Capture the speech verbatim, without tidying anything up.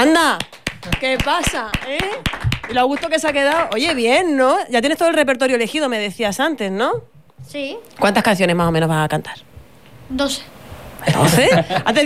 Anda, ¿qué pasa? ¿Eh? Y lo a gusto que se ha quedado. Oye, bien, ¿no? Ya tienes todo el repertorio elegido, me decías antes, ¿no? Sí. ¿Cuántas canciones más o menos vas a cantar? doce. ¿doce?